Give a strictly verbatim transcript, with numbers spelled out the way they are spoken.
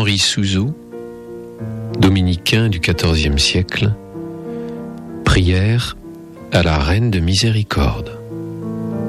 Henri Souzou, dominicain du quatorzième siècle, prière à la Reine de Miséricorde.